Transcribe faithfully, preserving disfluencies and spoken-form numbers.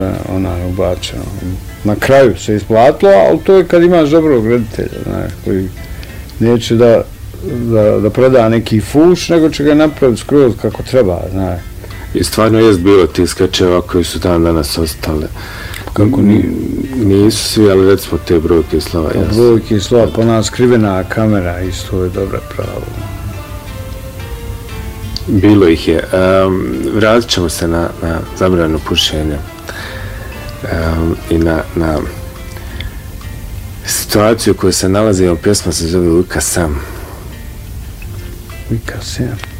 ona ubačeno. Na kraju se isplatilo, ali to je kad imaš dobrog reditelja, znaš, koji neće da, da, da proda neki fuš, nego će ga napraviti skroz kako treba, znaš. I stvarno jest bilo ti skečeva koji su dan danas ostale. Kako ni... Nisu svi, ali recimo te brojke i slova. Pa brojke i slova, pa ona skrivena kamera isto je dobra pravo. Bilo ih je. Um, vratit ćemo se na, na zabranu pušenja um, i na, na situaciju u kojoj se nalazimo. Pjesma se zove Luka Sam. Luka Sam.